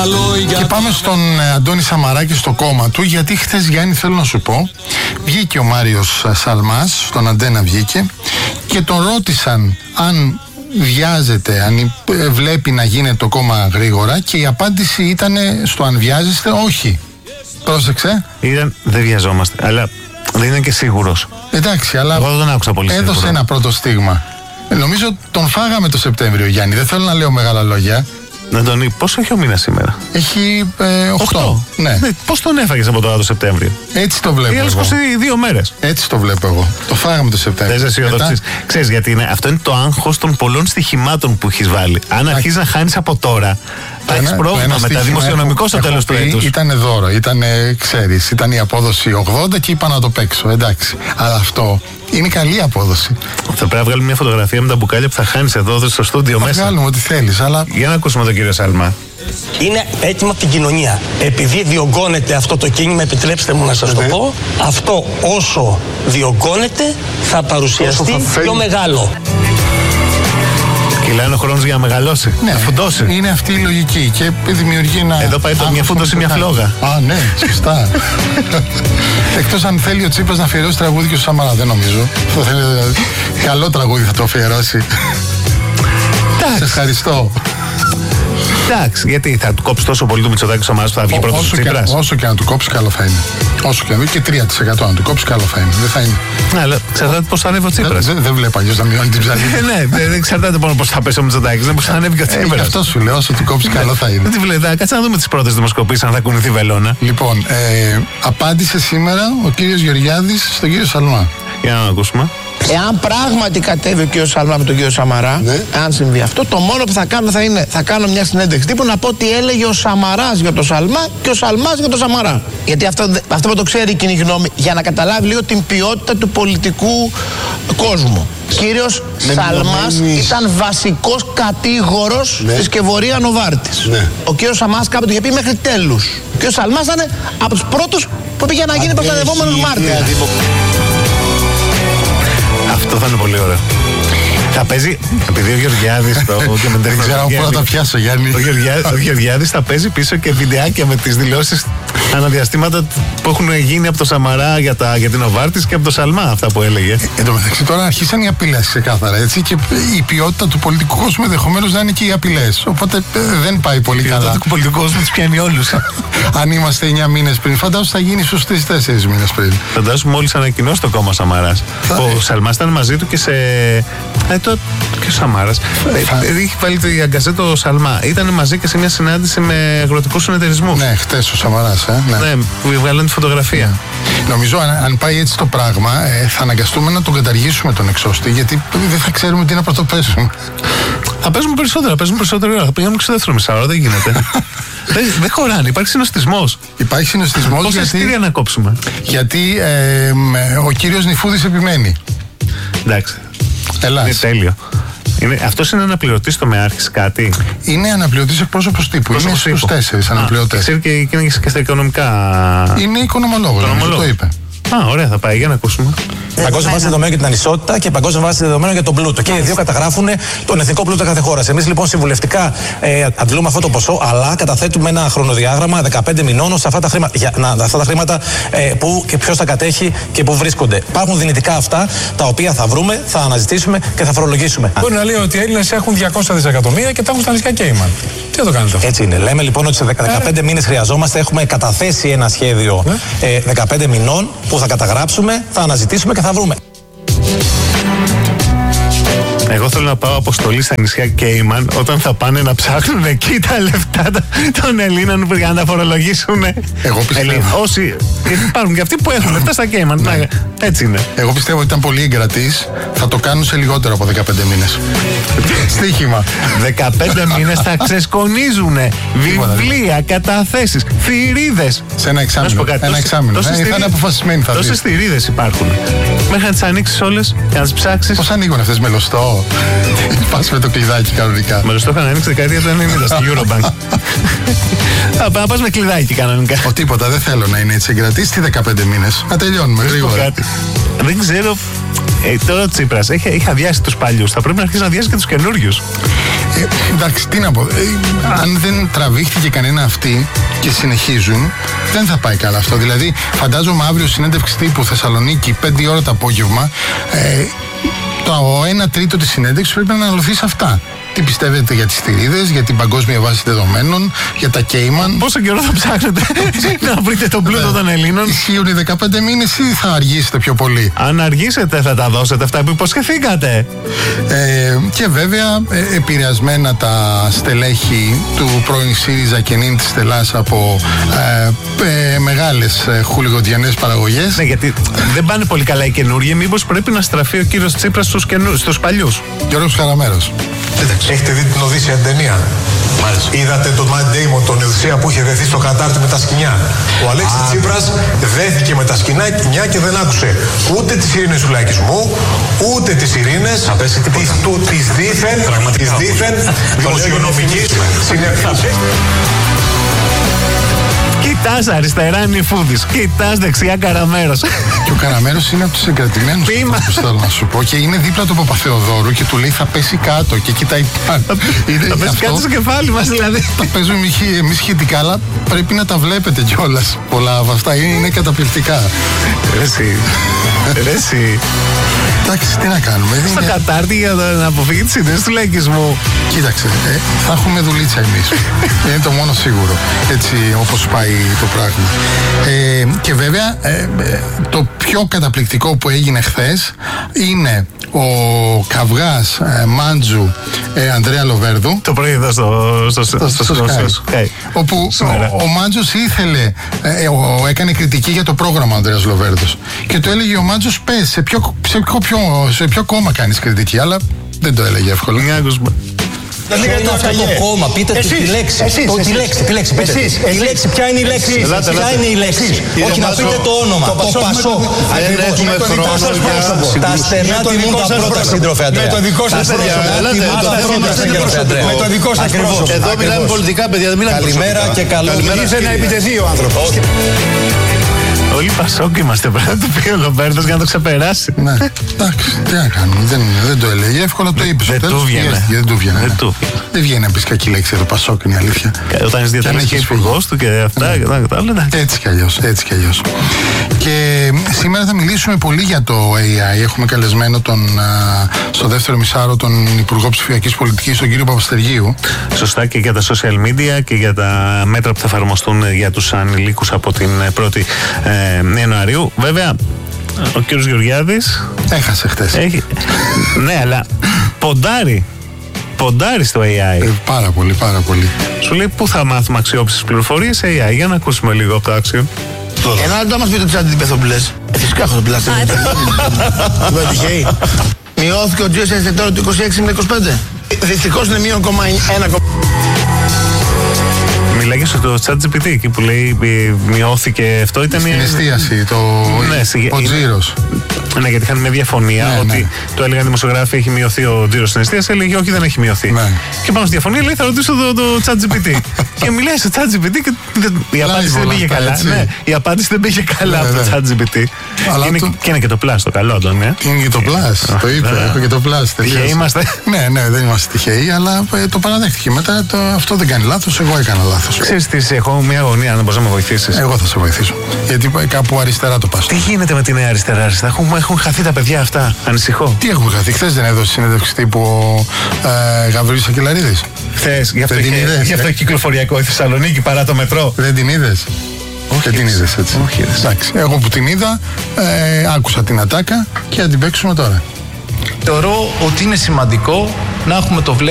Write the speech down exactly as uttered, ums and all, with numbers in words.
Και πάμε στον Αντώνη Σαμαρά και στο κόμμα του, γιατί χθες, Γιάννη, θέλω να σου πω, βγήκε ο Μάριος Σαλμάς, στον Αντένα βγήκε, και τον ρώτησαν αν βιάζεται, αν βλέπει να γίνεται το κόμμα γρήγορα, και η απάντηση ήταν στο αν βιάζεστε, όχι. Πρόσεξε. Ήταν, δεν βιαζόμαστε, αλλά δεν είναι και σίγουρος. Εντάξει, αλλά εγώ δεν τον άκουσα πολύ έδωσε σίγουρο. Ένα πρώτο στίγμα. Νομίζω τον φάγαμε το Σεπτέμβριο, Γιάννη. Δεν θέλω να λέω μεγάλα λόγια. Να τον είπε, πόσο έχει ο μήνας σήμερα? Έχει ε, οκτώ. Ναι. Ναι. Πώς τον έφαγες από τώρα το Σεπτέμβριο? Έτσι το βλέπω. Ή άλλες είκοσι δύο μέρες. Έτσι το βλέπω εγώ. Το φάγαμε το Σεπτέμβριο. Δεν σε αισιοδοξείς. Ξέρεις γιατί είναι? Αυτό είναι το άγχος των πολλών στοιχημάτων που έχεις βάλει. Αν αρχίσεις να χάνεις από τώρα, θα έχεις πρόβλημα με τα δημοσιονομικό στο τέλος του έτους. Ήταν δώρο. Ήταν, ξέρεις, ήταν η απόδοση ογδόντα και είπα να το παίξω. Εντάξει. Αλλά αυτό είναι καλή απόδοση. Θα πρέπει να βγάλουμε μια φωτογραφία με τα μπουκάλια που θα χάνεις εδώ στο στούντιο μέσα. Θα βγάλουμε ό,τι θέλεις, αλλά. Για να ακούσουμε τον κύριο Σαλμά. Είναι έτοιμο από την κοινωνία. Επειδή διωγγώνεται αυτό το κίνημα, επιτρέψτε μου να σας το πω, αυτό όσο διωγγώνεται θα παρουσιαστεί θα πιο μεγάλο. Κυλάει ο χρόνος για να μεγαλώσει, ναι, να φουντώσει. Είναι αυτή η λογική και δημιουργεί ένα. Εδώ πάει το μια φούντωση, μια φλόγα. Α, ναι, σωστά. Εκτός αν θέλει ο Τσίπρας να αφιερώσει τραγούδι και ο Σαμαρά, δεν νομίζω. Καλό τραγούδι θα το αφιερώσει. Σε ευχαριστώ. Εντάξει, γιατί θα του κόψει τόσο πολύ το Μητσοτάκη στο Σαμαράς που θα βγει πρώτος ο Τσίπρας? Όσο και να του κόψει, καλό θα είναι. Όσο και να δει και τρία τοις εκατό να του κόψει, καλό θα είναι. Δεν θα είναι. Ναι, αλλά εξαρτάται πώς θα ανέβει ο Τσίπρας. Δεν, δεν βλέπω αλλιώς να μειώνει την ψαλίδα. Ναι, δεν εξαρτάται μόνο πώς θα πέσει ο Μητσοτάκης, δεν πώς θα ανέβει και ο Τσίπρας. Ε, αυτό σου λέω, όσο του κόψει, καλό θα είναι. Δεν τη βλέπω. Κάτσε να δούμε τις πρώτες δημοσκοπήσεις, αν θα κουνηθεί η βελόνα. Λοιπόν, ε, απάντησε σήμερα ο κύριος Γεωργιάδης στον κύριο Σαλμά. Για να ακούσουμε. Εάν πράγματι κατέβει ο κύριος Σαλμά με τον κύριο Σαμαρά, ναι, αν συμβεί αυτό, το μόνο που θα κάνω θα είναι θα κάνω μια συνέντευξη τύπου να πω ότι έλεγε ο Σαμαράς για τον Σαλμά και ο Σαλμάς για τον Σαμαρά. Γιατί αυτό, αυτό που το ξέρει η κοινή γνώμη, για να καταλάβει λίγο την ποιότητα του πολιτικού κόσμου. Κύριος Σαλμάς ήταν βασικός κατήγορος, ναι, της Κεβορία Νοβάρτης. Ναι. Ο κύριος Σαμάς κάποτε είχε πει μέχρι τέλους. Ο κύριος Σαλμάς ήταν από τους πρώτους που πήγε να γίνει προστατευόμενος μάρτυρας. Αυτό θα είναι πολύ ωραίο. Θα παίζει, επειδή ο Γεωργιάδης το και με δεν ξέρω πού να τα πιάσω, Γιάννη. Ο, Γεωργιά, ο Γεωργιάδης θα παίζει πίσω και βιντεάκια με τις δηλώσεις αναδιαστήματα που έχουν γίνει από το Σαμαρά για, τα, για την Νοβάρτης και από το Σαλμά, αυτά που έλεγε. Εν τω μεταξύ τώρα αρχίσαν οι απειλές ξεκάθαρα, έτσι, και η ποιότητα του πολιτικού κόσμου ενδεχομένως να είναι και οι απειλές. Οπότε ε, δεν πάει πολύ καλά. Η ποιότητα του πολιτικού κόσμου τις πιάνει όλους. Αν είμαστε εννιά μήνες πριν, φαντάζομαι θα γίνει στους τρεις τέσσερις μήνες πριν. Φαντάζομαι μόλις ανακοινώσει το κόμμα Σαμαράς. Θα... Ο Σαλμάς ήταν μαζί του και σε. Ε, το... και ο Σαμάρας. Έχει βάλει το αγκαζέτο Σαλμά. Ήταν μαζί και σε μια συνάντηση με αγροτικούς συνεταιρισμούς. Ναι, χτες ο Σαμαράς, ε. Ναι, ναι, που βγάλανε τη φωτογραφία. Ναι. Νομίζω αν, αν πάει έτσι το πράγμα, ε, θα αναγκαστούμε να τον καταργήσουμε τον εξώστη, γιατί δεν θα ξέρουμε τι να πρωτοπέσουμε. Θα παίζουμε περισσότερα, παίζουμε περισσότερη ώρα. Θα πηγαίνουμε και στο δεύτερο μισάωρο, δεν γίνεται. δεν, δεν χωράνε, υπάρχει συνοστισμός. Υπάρχει συνοστισμός. Πόσα εισιτήρια να κόψουμε? Γιατί ε, ο κύριος Νιφούδης επιμένει. Εντάξει. Ελλάς. Είναι τέλειο. Είναι, αυτός είναι αναπληρωτής στο ΜΕΑΡΧΙΣ κάτι? Είναι αναπληρωτής εκπρόσωπος τύπου. Πρόσωπος είναι στους τέσσερις αναπληρωτές. Ξέρει και, και, και στα οικονομικά. Είναι οικονομολόγος, το είπε. Α, ωραία, θα πάει, για να ακούσουμε. Παγκόσμια βάση δεδομένων για την ανισότητα και παγκόσμια βάση δεδομένων για τον πλούτο. Και οι δύο καταγράφουν τον εθνικό πλούτο κάθε χώρα. Εμείς λοιπόν συμβουλευτικά ε, αντλούμε αυτό το ποσό, αλλά καταθέτουμε ένα χρονοδιάγραμμα δεκαπέντε μηνών σε αυτά τα χρήματα, για, να, αυτά τα χρήματα ε, που και ποιος τα κατέχει και πού βρίσκονται. Υπάρχουν δυνητικά αυτά τα οποία θα βρούμε, θα αναζητήσουμε και θα φορολογήσουμε. Μπορεί να λέει ότι οι Έλληνες έχουν διακόσια δισεκατομμύρια και τα έχουν στα νησιά Κέιμαν. Τι θα το κάνετε αυτό? Έτσι είναι. Λέμε λοιπόν ότι σε δεκαπέντε μήνες χρειαζόμαστε. Έχουμε καταθέσει ένα σχέδιο ε, δεκαπέντε μηνών που θα καταγράψουμε, θα αναζητήσουμε και θα βρούμε. Εγώ θέλω να πάω αποστολή στα νησιά Κέιμαν όταν θα πάνε να ψάχνουν εκεί τα λεφτά των Ελλήνων για να τα φορολογήσουν. Εγώ πιστεύω. Όσοι. Γιατί υπάρχουν και αυτοί που έχουν λεφτά στα Κέιμαν. Ναι. Έτσι είναι. Εγώ πιστεύω ότι ήταν πολύ εγκρατής. Θα το κάνουν σε λιγότερο από δεκαπέντε μήνες. Στοίχημα. δεκαπέντε μήνες θα ξεσκονίζουν βιβλία, καταθέσεις, θηρίδες. Σε ένα εξάμηνο. Ένα εξάμηνο. Ε, θα είναι αποφασισμένοι θα δεις. Τόσες θηρίδες υπάρχουν. Μέχρι να τις ανοίξεις όλες και να τις ψάξεις. Πώς ανοίγουν αυτές με λωστό? Πας με το κλειδάκι κανονικά. Με λωστό είχαν ανοίξει δεκαετία του ενενήντα στη Eurobank. Θα πας με κλειδάκι κανονικά. Ο τίποτα, δεν θέλω να είναι έτσι εγκρατής. Τι δεκαπέντε μήνες. Να τελειώνουμε γρήγορα. Δεν ξέρω. Ε, τώρα ο Τσίπρας έχει, έχει αδειάσει τους παλιούς. Θα πρέπει να αρχίσει να αδειάσει και τους καινούριους. Ε, εντάξει, τι να πω. Ε, αν δεν τραβήχτηκε κανένα αυτή και συνεχίζουν, δεν θα πάει καλά αυτό. Δηλαδή, φαντάζομαι αύριο συνέντευξη τύπου Θεσσαλονίκη, πέντε ώρα το απόγευμα, ε, το ένα τρίτο της συνέντευξης πρέπει να αναλωθεί σε αυτά. Τι πιστεύετε για τις θηρίδες, για την παγκόσμια βάση δεδομένων, για τα Κέιμαν. Πόσο καιρό θα ψάχνετε να βρείτε τον πλούτο των Ελλήνων? Ισχύουν οι δεκαπέντε μήνες ή θα αργήσετε πιο πολύ? Αν αργήσετε, θα τα δώσετε αυτά που υποσχεθήκατε. Ε, και βέβαια, ε, επηρεασμένα τα στελέχη του πρώην ΣΥΡΙΖΑ και νυν της Στελάς από ε, ε, μεγάλες ε, χουλιγοντιανές παραγωγές. Ναι, γιατί δεν πάνε πολύ καλά οι καινούργοι. Μήπως πρέπει να στραφεί ο κύριος Τσίπρας στους, καινού, στους παλιούς? Γιώργος Καραμέρος. Έχετε δει την Οδύσσια ταινία? Μάλιστα. Είδατε τον Matt Damon, τον Οδυσσέα που είχε δεθεί στο κατάρτι με τα σκοινιά. Ο Αλέξης Α, Τσίπρας δέθηκε με τα σκοινιά και δεν άκουσε ούτε τις ειρήνες του λαϊκισμού, ούτε τις ειρήνες της δίθεν, της δίθεν δημοσιονομικής συνέπειας. Κοιτάς αριστερά Νιφούδης, κοιτάς δεξιά Καραμέρος. Και ο Καραμέρος είναι από τους εγκρατημένους που θέλω να σου πω. Και είναι δίπλα του Παπαθεοδόρου και του λέει θα πέσει κάτω και κοιτάει πάνω. Θα πέσει κάτω στο κεφάλι μας δηλαδή. Τα παίζουμε εμείς σχετικά, αλλά πρέπει να τα βλέπετε κιόλας. Πολλά από αυτά είναι καταπληκτικά. Ρε εσύ. Ρε εσύ. Εντάξει, τι να κάνουμε. Στο είναι... κατάρτι για να αποφύγει τις ιδέες του λαϊκισμού. Κοίταξε, ε, θα έχουμε δουλίτσα εμείς. Είναι το μόνο σίγουρο. Έτσι όπως πάει το πράγμα. Ε, και βέβαια, ε, το πιο καταπληκτικό που έγινε χθες είναι ο καυγάς ε, Μάντζου ε, Ανδρέα Λοβέρδου. Το πρωί εδώ στο, στο, στο, στο, στο, στο, στο Sky. Όπου ο, ο Μάντζος ήθελε, ε, ο, έκανε κριτική για το πρόγραμμα ο Ανδρέας Λοβέρδος. Και το έλεγε ο Μάντζος, πες, σε ποιο, σε, ποιο, σε ποιο κόμμα κάνεις κριτική, αλλά δεν το έλεγε εύκολα. Ποιο είναι αυτό το κόμμα, πείτε εσείς, τη λέξη. Εσείς, το, εσείς, τη λέξη, τη λέξη, πείτε. Εσείς, η λέξη, ποια είναι η λέξη, εσείς, ποια εσείς, είναι η λέξη. Εσείς, όχι, να πείτε το όνομα, το, το Πασό. Δεν έχουμε χρόνο για τα στερνά τιμούν τα πρώτα, σύντροφε Αντρέα. Με το δικό σας πρόσωπο. Με το δικό σας πρόσωπο. Εδώ μιλάμε πολιτικά, παιδιά, δεν μιλάμε προσωπικά. Καλημέρα και καλό. Ήθελε να επιτεθεί ο άνθρωπος. Όλοι Πασόκ είμαστε, πρέπει να του πει ο Λοβέρδος για να το ξεπεράσει. Ναι, εντάξει, τι να κάνουμε, δεν, δεν το έλεγε, εύκολα το είπε. Δεν του βγαίνει. Δεν του βγαίνει. Δεν βγαίνει να πει κακή λέξη το Πασόκ, είναι η αλήθεια. Όταν είσαι διατελής και υπουργός του και αυτά και τα άλλα. Έτσι κι αλλιώς, έτσι κι αλλιώς. Και σήμερα θα μιλήσουμε πολύ για το έι άι. Έχουμε καλεσμένο τον, στο δεύτερο μισάρο τον Υπουργό Ψηφιακής Πολιτικής, τον κύριο Παπαστεργίου. Σωστά, και για τα social media και για τα μέτρα που θα εφαρμοστούν για τους ανηλίκους από την πρώτη Ιανουαρίου. Βέβαια, ο κύριος Γεωργιάδης έχασε χτες. Έχει... ναι, αλλά ποντάρει. Ποντάρει στο έι άι. Ε, πάρα πολύ, πάρα πολύ. Σου λέει πού θα μάθουμε αξιόπιστες πληροφορίες έι άι. Για να ακούσουμε λίγο από το άξιο. Ένα λεπτό μας πείτε το chat τι που λες. Ε, φυσικά έχω το πλάστερ. Δεν τυχαίει. Μειώθηκε ο τζι ες ες τώρα το είκοσι έξι με είκοσι πέντε. Δυστυχώς είναι μείον ένα. Μιλάγε στο ChatGPT εκεί που λέει μειώθηκε αυτό. Ήταν στην εστίαση, το... ναι, ο τζίρος. Ναι, γιατί είχαν μια διαφωνία ναι, ότι ναι. το έλεγαν δημοσιογράφοι έχει μειωθεί ο τζίρος στην εστίαση, έλεγε όχι, δεν έχει μειωθεί. Ναι. Και πάνω στη διαφωνία λέει θα ρωτήσω το, το ChatGPT. Και μιλάει στο ChatGPT και η απάντηση δεν πήγε καλά. Ναι, η απάντηση δεν πήγε καλά από το ChatGPT. Και είναι και το Plus το καλό, Αντώνη. Είναι και το Plus, το είπε, έχω και το Plus. Τυχαίοι είμαστε. Ναι, ναι, δεν είμαστε τυχαίοι, αλλά το παραδέχτηκε. Μετά αυτό δεν κάνει λάθος, εγώ έκανα λάθος. Ξέρεις τι, έχω μια αγωνία, αν μπορείς να με βοηθήσεις. Εγώ θα σε βοηθήσω. Γιατί κάπου αριστερά το πας. Τι γίνεται με τη νέα αριστερά, αριστερά. Έχουν, έχουν χαθεί τα παιδιά αυτά. Ανησυχώ. Τι έχουμε χαθεί. Χθες δεν έδωσε συνέντευξη τύπου ο ε, Γαβρίλης Σακελαρίδης. Χθες, γι' αυτό, είχε, είδες, γι αυτό έχει κυκλοφοριακό η Θεσσαλονίκη παρά το μετρό. Δεν την είδες. Όχι, δεν την είδες έτσι. Όχι, εντάξει. Εγώ που την είδα, ε, άκουσα την ατάκα και θα την παίξουμε τώρα. Θεωρώ ότι είναι σημαντικό να έχουμε το βλέμμα